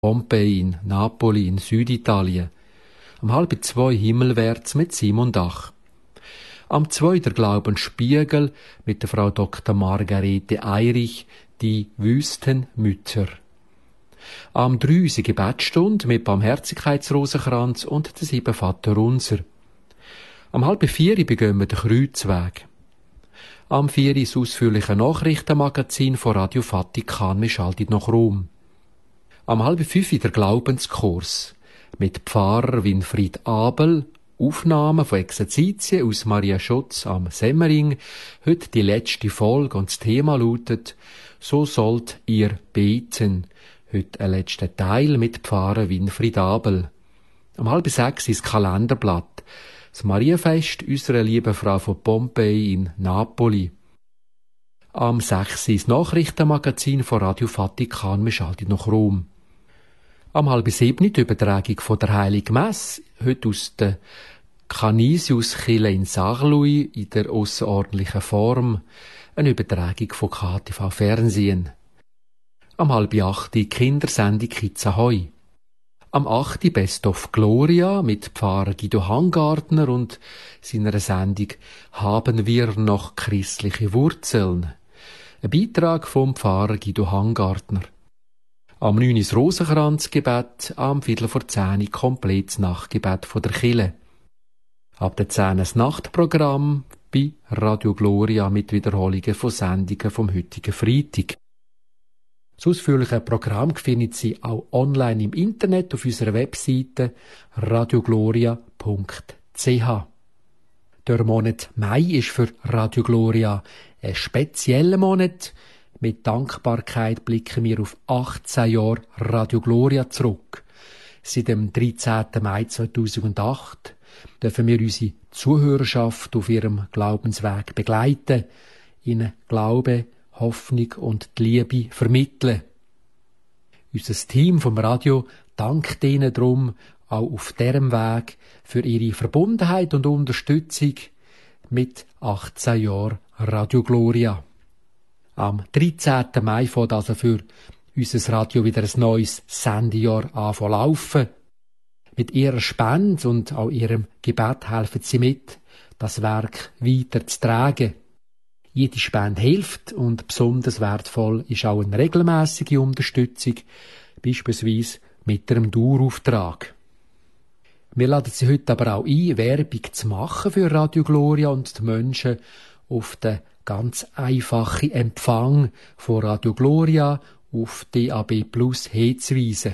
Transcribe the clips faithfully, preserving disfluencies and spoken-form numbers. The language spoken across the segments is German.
Pompeji in Napoli in Süditalien. Am halb zwei himmelwärts mit Simon Dach. Am zwei der Glaubensspiegel mit der Frau Doktor Margarete Eirich, die Wüstenmütter. Am drei unsere Gebetsstunde mit Barmherzigkeitsrosenkranz und der sieben Vaterunser. Am halb vier begehen wir den Kreuzweg. Am vier das ausführliche Nachrichtenmagazin von Radio Vatikan, wir schalten nach Rom. Am halb fünf der Glaubenskurs mit Pfarrer Winfried Abel, Aufnahmen von Exerzitien aus Maria Schutz am Semmering. Heute die letzte Folge und das Thema lautet «So sollt ihr beten». Heute ein letzter Teil mit Pfarrer Winfried Abel. Am halb sechs ist das Kalenderblatt. Das Marienfest unserer lieben Frau von Pompeji in Napoli. Am sechs ist das Nachrichtenmagazin von Radio Vatikan, wir schalten nach Rom. Am halb sieben die Übertragung von der Heiligen Messe, heute aus der Canisiuskirche in Sarlui in der ausserordentlichen Form, eine Übertragung von K T V Fernsehen. Am halb acht die Kindersendung Kids Ahoi. Am acht Best of Gloria mit Pfarrer Guido Hangartner und seiner Sendung «Haben wir noch christliche Wurzeln?» Ein Beitrag vom Pfarrer Guido Hangartner. Am neun das Rosenkranzgebet, am Viertel vor zehn komplettes Nachtgebet von der Kirche. Ab der zehn das Nachtprogramm bei Radio Gloria mit Wiederholungen von Sendungen vom heutigen Freitag. Das ausführliche Programm finden Sie auch online im Internet auf unserer Webseite radiogloria punkt c h. Der Monat Mai ist für Radio Gloria ein spezieller Monat. Mit Dankbarkeit blicken wir auf achtzehn Jahre Radio Gloria zurück. Seit dem dreizehnten Mai zweitausendacht dürfen wir unsere Zuhörerschaft auf ihrem Glaubensweg begleiten, ihnen Glaube, Hoffnung und die Liebe vermitteln. Unser Team vom Radio dankt Ihnen darum auch auf diesem Weg für Ihre Verbundenheit und Unterstützung mit achtzehn Jahren Radio Gloria. Am dreizehnten Mai fängt also für unser Radio wieder ein neues Sendejahr an zu laufen. Mit Ihrer Spende und auch Ihrem Gebet helfen Sie mit, das Werk weiter zu tragen. Jede Spende hilft und besonders wertvoll ist auch eine regelmäßige Unterstützung, beispielsweise mit einem Dauerauftrag. Wir laden Sie heute aber auch ein, Werbung zu machen für Radio Gloria und die Menschen auf den ganz einfachen Empfang von Radio Gloria auf D A B Plus hinzuweisen.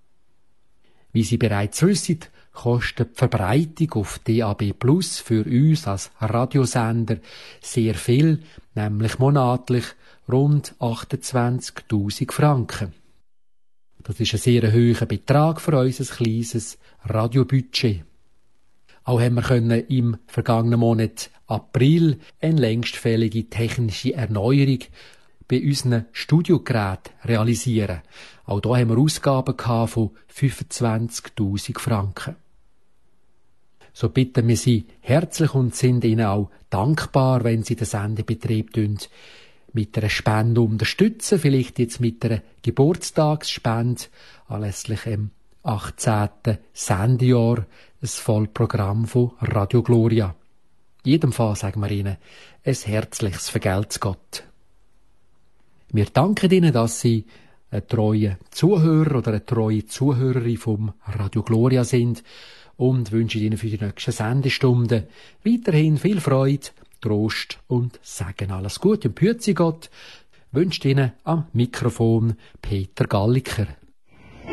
Wie Sie bereits wissen, kostet die Verbreitung auf D A B Plus für uns als Radiosender sehr viel, nämlich monatlich rund achtundzwanzigtausend Franken. Das ist ein sehr hoher Betrag für unser kleines Radiobudget. Auch haben wir können im vergangenen Monat April eine längstfällige technische Erneuerung bei unseren Studiogeräten realisieren. Auch da haben wir Ausgaben von fünfundzwanzigtausend Franken. So bitten wir Sie herzlich und sind Ihnen auch dankbar, wenn Sie den Sendebetrieb mit einer Spende unterstützen, vielleicht jetzt mit einer Geburtstagsspende anlässlich dem achtzehnten Sendejahr, ein Vollprogramm von Radio Gloria. In jedem Fall sagen wir Ihnen ein herzliches Vergelt's Gott. Wir danken Ihnen, dass Sie ein treuer Zuhörer oder eine treue Zuhörerin vom Radio Gloria sind und wünschen Ihnen für die nächsten Sendestunden weiterhin viel Freude, Trost und Segen. Alles Gute und behüte Sie Gott, wünscht Ihnen am Mikrofon Peter Galliker.